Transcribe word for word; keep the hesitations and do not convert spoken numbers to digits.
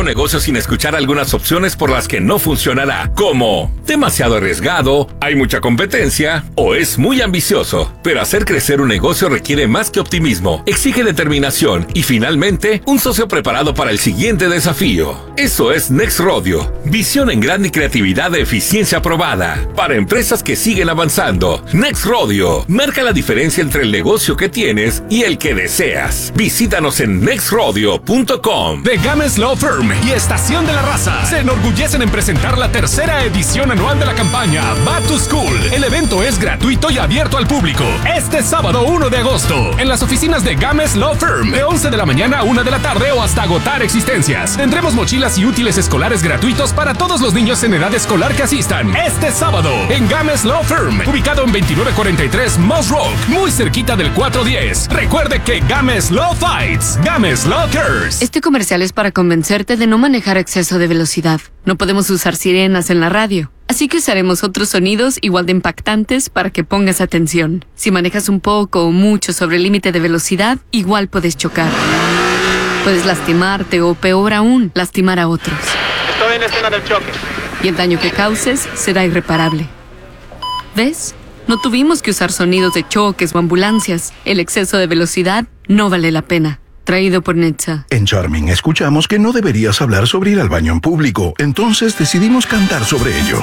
negocio sin escuchar algunas opciones por las que no funcionará, como demasiado arriesgado, hay mucha competencia o es muy ambicioso. Pero hacer crecer un negocio requiere más que optimismo, exige determinación y finalmente un socio preparado para el siguiente desafío. Eso es Next Rodeo, visión en grande y creatividad de eficiencia probada para empresas que siguen avanzando. Next Rodeo marca la diferencia entre el negocio que tienes y el que deseas. Visítanos en next rodeo punto com. The Gámez Law Firm y Estación de la Raza se enorgullecen en presentar la tercera edición anual de la campaña Back to School. El evento es gratuito y abierto al público. Este sábado uno de agosto, en las oficinas de Gámez Law Firm, de once de la mañana a una de la tarde o hasta agotar existencias. Tendremos mochilas y útiles escolares gratuitos para todos los niños en edad escolar que asistan. Este sábado, en Gámez Law Firm, ubicado en veintinueve cuarenta y tres Moss Rock, muy cerquita del cuatro diez. Recuerde que Gámez Law Fights, Gámez Law Cares. Este comercial es para convencerte de no manejar a exceso de velocidad. No podemos usar sirenas en la radio, así que usaremos otros sonidos igual de impactantes para que pongas atención. Si manejas un poco o mucho sobre el límite de velocidad, igual puedes chocar. Puedes lastimarte o, peor aún, lastimar a otros. Estoy en la escena del choque. Y el daño que causes será irreparable. ¿Ves? No tuvimos que usar sonidos de choques o ambulancias. El exceso de velocidad no vale la pena. Traído por Netza. En Charming escuchamos que no deberías hablar sobre ir al baño en público, entonces decidimos cantar sobre ello.